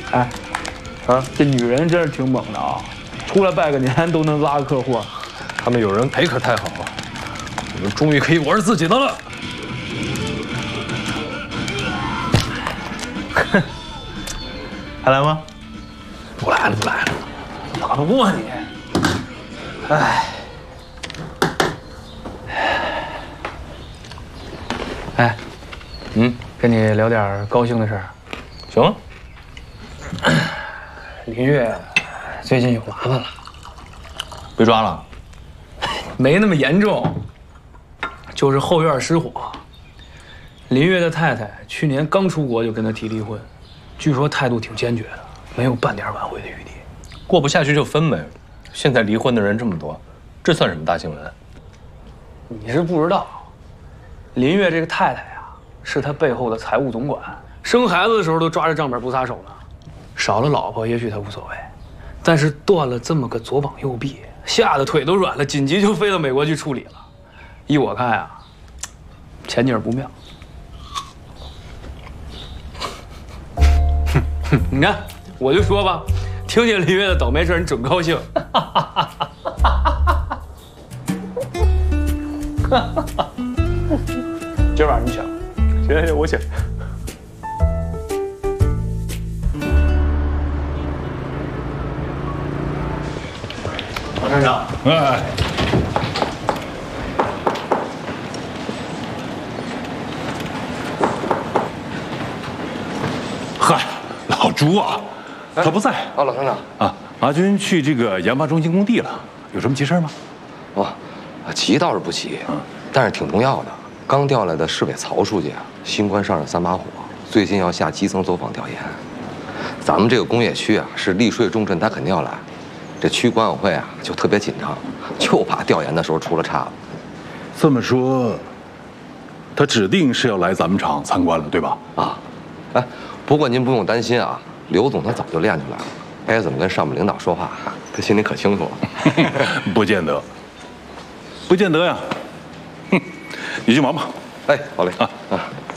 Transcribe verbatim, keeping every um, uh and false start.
哎，啊，这女人真是挺猛的啊，出来拜个年都能拉个客户。 他们有人陪可太好了，我们终于可以玩自己的了。 还来吗？ 不来了，不来了， 打得过你？哎，哎， 嗯， 跟你聊点高兴的事儿。 行啊。 林月最近有麻烦了， 被抓了？ 没那么严重，就是后院失火。林月的太太去年刚出国就跟他提离婚，据说态度挺坚决的，没有半点挽回的余地。 过不下去就分呗。现在离婚的人这么多，这算什么大新闻？ 你是不知道，林月这个太太呀，是他背后的财务总管，生孩子的时候都抓着账本不撒手呢。少了老婆也许他无所谓，但是断了这么个左膀右臂，吓得腿都软了，紧急就飞到美国去处理了。依我看啊，前景不妙。你看，我就说吧，听见林月的倒霉事，你准高兴。今晚上你抢， 行行，我抢。 王站长， 哎，嗨，老朱啊，他不在啊，老厂长啊。阿军去这个研发中心工地了，有什么急事吗？ 哦，急倒是不急，嗯，但是挺重要的。刚调来的市委曹书记啊，新官上任三把火，最近要下基层走访调研。咱们这个工业区啊，是利税重镇，他肯定要来。这区管委会啊，就特别紧张，就怕调研的时候出了岔子。 这么说，他指定是要来咱们厂参观了，对吧？ 啊，哎，不过您不用担心啊，刘总他早就练出来了，该怎么跟上面领导说话，他心里可清楚了。 不见得，不见得呀。哼，你去忙吧。 哎，好嘞啊啊。